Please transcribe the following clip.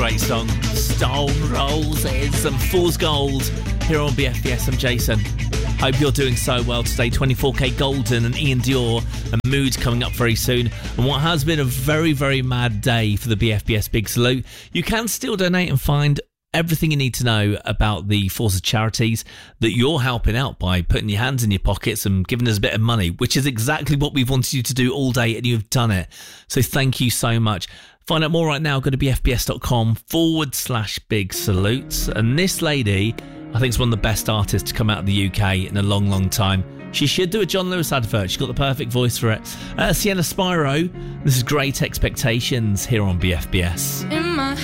great song. Stone Roses and Fool's Gold here on BFBS. I'm Jason. Hope you're doing so well today. 24K Golden and Ian Dior and Mood coming up very soon. And what has been a very, very mad day for the BFBS Big Salute. You can still donate and find everything you need to know about the Forces charities that you're helping out by putting your hands in your pockets and giving us a bit of money, which is exactly what we've wanted you to do all day, and you've done it. So thank you so much. Find out more right now. Go to bfbs.com/big salutes. And this lady, I think, is one of the best artists to come out of the UK in a long, long time. She should do a John Lewis advert. She's got the perfect voice for it. Sienna Spyro. This is Great Expectations here on BFBS. In my